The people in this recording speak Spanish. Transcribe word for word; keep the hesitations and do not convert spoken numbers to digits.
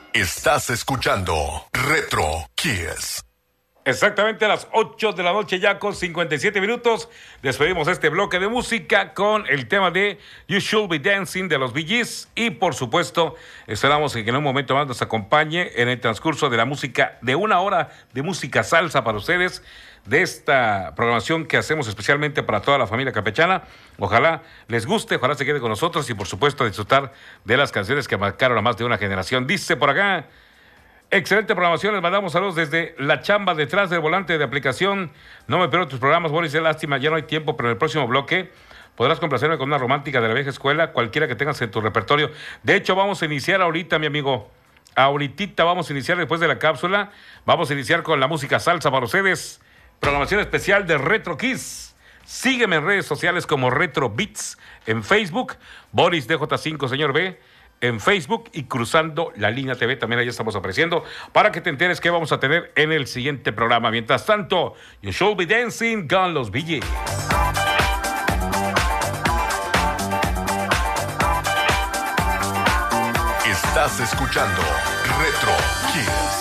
Estás escuchando Retro Kiss. Exactamente a las ocho de la noche ya con cincuenta y siete minutos. Despedimos este bloque de música con el tema de You Should Be Dancing de los Bee Gees. Y por supuesto, esperamos que en un momento más nos acompañe en el transcurso de la música, de una hora de música salsa para ustedes, de esta programación que hacemos especialmente para toda la familia campechana. Ojalá les guste, ojalá se quede con nosotros y por supuesto disfrutar de las canciones que marcaron a más de una generación. Dice por acá: excelente programación, les mandamos saludos desde la chamba detrás del volante de aplicación. No me pierdo tus programas, Boris, es lástima, ya no hay tiempo, pero en el próximo bloque podrás complacerme con una romántica de la vieja escuela, cualquiera que tengas en tu repertorio. De hecho, vamos a iniciar ahorita, mi amigo. Ahorita vamos a iniciar después de la cápsula. Vamos a iniciar con la música salsa para ustedes. Programación especial de Retro Kiss. Sígueme en redes sociales como Retro Beats en Facebook, Boris D J cinco, señor B, en Facebook, y Cruzando la Línea T V, también ahí estamos apareciendo, para que te enteres qué vamos a tener en el siguiente programa. Mientras tanto, You Should Be Dancing con los Bee Gees. Estás escuchando Retro Kiss.